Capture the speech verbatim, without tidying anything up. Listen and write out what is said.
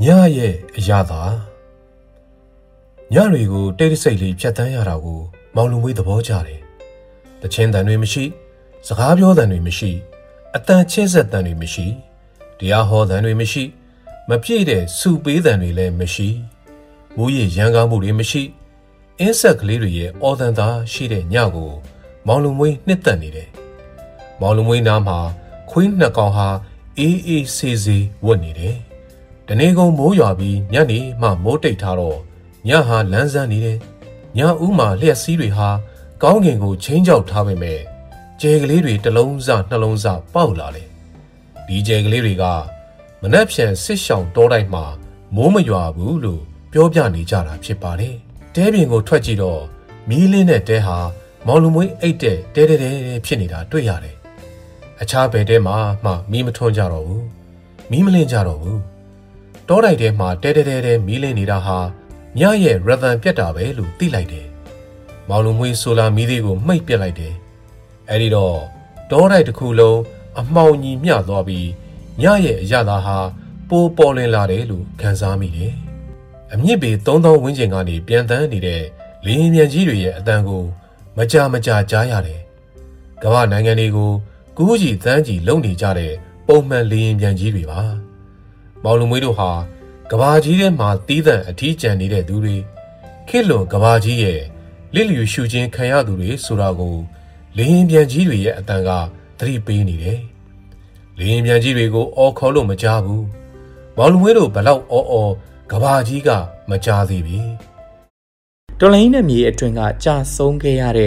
ညရဲ့အရာသာညတွေကိုတိတ်တဆိတ်လေးဖြတ်တန်းရတာကိုမောင်လူမွေးသဘောကျတယ်။တချင်းတန်တွေမရှိစကားပြောတန်တွေမရှိအတန်ချင်းဆက်တန်တွေမရှိတရားဟောတန်တွေမရှိမပြည့်တဲ့စူပေးတန်တွေလည်းမရှိမူးရရန်ကားမှုတွေမရှိအင်းဆက်ကလေးတွေရဲ့အော်တန်သားရှိတဲ့ညကိုမောင်လူမွေးနှစ်သက်နေတယ်။မောင်လူမွေးနားမှာခွေးနှစ်ကောင်ဟာအေးအေးဆေးဆေးဝတ်နေတယ်။တနေ့ကုန်မိုးရွာပြီးညနေမှမိုးတိတ်ထားတော့ညဟာလန်းဆန်းနေတယ်။ညဦးမှာလျှက်စီးတွေဟာကောင်းကင်ကိုချင်းကြောက်ထားပေမဲ့ကျဲကလေးတွေတစ်လုံးစနှလုံးစပေါက်လာတယ်။ဒီကျဲကလေးတွေကမနှက်ဖြန်စစ်ရှောင်တောတိုက်မှာမိုးမရွာဘူးလို့ပြောပြနေကြတာဖြစ်ပါတယ်။တဲပြင်ကိုထွက်ကြည့်တော့မီးလင်းတဲ့တဲဟာမောင်လူမွေးအိတ်တဲ့တဲတဲတဲဖြစ်နေတာတွေ့ရတယ်။အခြားဘယ်တဲမှာမှမီးမထွန်းကြတော့ဘူး။မီးမလင်းကြတော့ဘူး။တောတိုက်ထဲမှာတဲတဲတဲတဲမီးလင်းနေတာဟာညရဲ့ရသံပြတ်တာပဲလို့သိလိုက်တယ်။မောင်လူမွေးဆိုလာမီးလေးကိုမှိတ်ပြစ်လိုက်တယ်။အဲဒီတော့တောတိုက်တစ်ခုလုံးအမှောင်ကြီးမျှသွားပြီးညရဲ့အရသာဟာပိုးပေါ်လင်းလာတယ်လို့ခံစားမိတယ်။အမြင့်ပေသုံးသောဝန်းကျင်ကနေပြန်တန်းနေတဲ့လေရင်ပြန်ကြီးတွေရဲ့အတန်ကိုမကြာမကြာကြားရတယ်။ကမ္ဘာနိုင်ငံတွေကိုကူးကြီးတန်းကြီးလုံနေကြတဲ့ပုံမှန်လေရင်ပြန်ကြီးတွေပါ။မောင်လူမွေးတို့ဟာကဘာကြီးထဲမှာတီးသန့်အထီးကျန်နေတဲ့သူတွေခေတ်လွန်ကဘာကြီးရဲ့လစ်လျူရှုခြင်းခံရသူတွေဆိုတာကိုလေရင်ပြန်ကြီးတွေရဲ့အတန်ကသတိပေးနေတယ်။လေရင်ပြန်ကြီးတွေကိုအော်ခေါ်လို့မကြားဘူး။မောင်လူမွေးတို့ဘလောက်အော်အော်ကဘာကြီးကမကြားသေးပြီ။တော်လိုင်းနဲ့မြေအတွင်းကကြာဆုံးခဲ့ရတဲ့